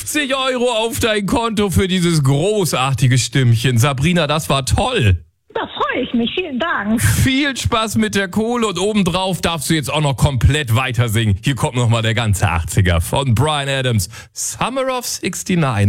50 Euro auf dein Konto für dieses großartige Stimmchen. Sabrina, das war toll. Da freue ich mich. Vielen Dank. Viel Spaß mit der Kohle und obendrauf darfst du jetzt auch noch komplett weiter singen. Hier kommt nochmal der ganze 80er von Bryan Adams. Summer of 69.